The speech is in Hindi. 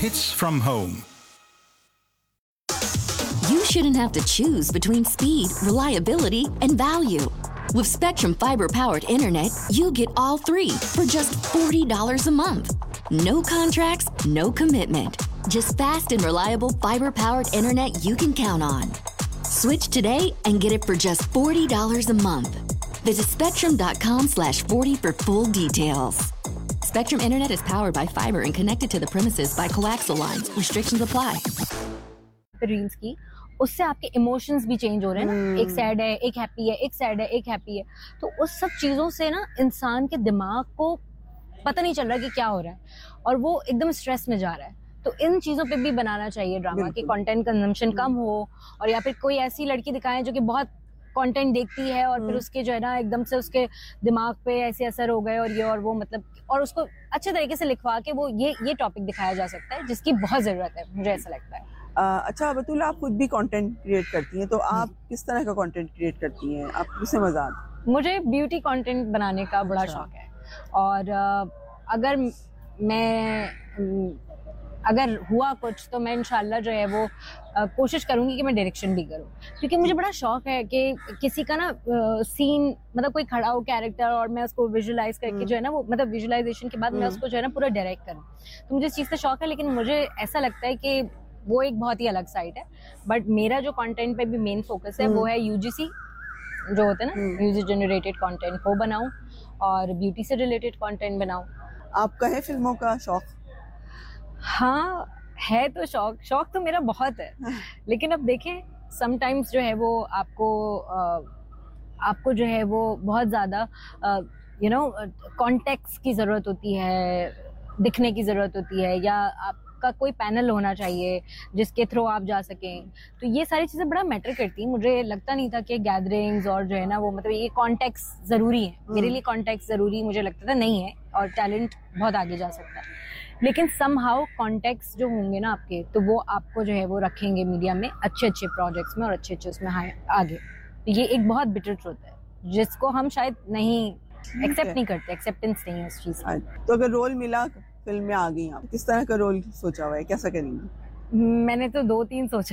hits from home. You shouldn't have to choose between speed, reliability, and value. With Spectrum Fiber-powered internet, you get all three for just $40 a month. No contracts, no commitment. Just fast and reliable fiber-powered internet you can count on. Switch today and get it for just $40 a month. Visit spectrum.com/40 for full details. Spectrum Internet is powered by fiber and connected to the premises by coaxial lines. Restrictions apply. Reels की उससे आपके इमोशंस भी चेंज हो रहे हैं ना, एक सैड है, एक हैप्पी है, एक सैड है, एक हैप्पी है, तो उस सब चीजों से ना इंसान के दिमाग को पता नहीं चल रहा कि क्या हो रहा है और वो एकदम स्ट्रेस में जा रहा है। तो इन चीजों पे भी बनाना चाहिए ड्रामा कि कंटेंट कंजम्पशन कम हो, और या फिर कोई ऐसी लड़की दिखाएं जो कि बहुत कंटेंट देखती है और फिर उसके जो है ना एकदम से उसके दिमाग पे ऐसे असर हो गए और ये और वो, मतलब, और उसको अच्छे तरीके से लिखवा के वो ये टॉपिक दिखाया जा सकता है जिसकी बहुत जरूरत है, मुझे ऐसा लगता है। अच्छा बतूल, आप खुद भी कंटेंट क्रिएट करती हैं, तो आप किस तरह का कंटेंट क्रिएट करती हैं? आप किससे मजा आता है? मुझे ब्यूटी कंटेंट बनाने का बड़ा शौक है, और अगर हुआ कुछ तो मैं इंशाल्लाह जो है वो कोशिश करूंगी कि मैं डायरेक्शन भी करूं, क्योंकि मुझे बड़ा शौक है कि किसी का ना सीन, मतलब कोई खड़ा हो कैरेक्टर और मैं उसको विजुअलाइज करके जो है ना वो, मतलब विजुअलाइजेशन के बाद मैं उसको जो है ना पूरा डायरेक्ट करूं। तो मुझे इस चीज़ का शौक है, लेकिन मुझे ऐसा लगता है कि वो एक बहुत ही अलग साइड है। बट मेरा जो कंटेंट पे भी मेन फोकस है वो है यूजीसी जो होता है ना, यूजर जनरेटेड कंटेंट, वो बनाऊं और ब्यूटी से रिलेटेड कंटेंट बनाऊं। आपका है फिल्मों का शौक? हाँ है, तो शौक तो मेरा बहुत है, लेकिन अब देखें समटाइम्स जो है वो आपको जो है वो बहुत ज़्यादा कॉन्टेक्स्ट की ज़रूरत होती है, दिखने की ज़रूरत होती है, या आपका कोई पैनल होना चाहिए जिसके थ्रू आप जा सकें। तो ये सारी चीज़ें बड़ा मैटर करती हैं। मुझे लगता नहीं था कि गैदरिंग्स और जो है ना वो, मतलब ये कॉन्टेक्स्ट ज़रूरी है मेरे लिए, कॉन्टेक्स्ट ज़रूरी मुझे लगता था नहीं है, और टैलेंट बहुत आगे जा सकता है, लेकिन समहाउ कॉन्टेक्स्ट जो होंगे ना आपके, तो वो आपको जो है वो रखेंगे मीडिया में अच्छे प्रोजेक्ट्स में और अच्छे उसमें आगे। तो ये एक बहुत बिटर ट्रुथ है जिसको हम शायद नहीं एक्सेप्ट नहीं करते, एक्सेप्टेंस नहीं है इस चीज़ की। तो अगर रोल मिला, फिल्म में आ गई आप, किस तरह का रोल सोचा हुआ है, कैसा करेंगी? मैंने तो 2-3 सोचा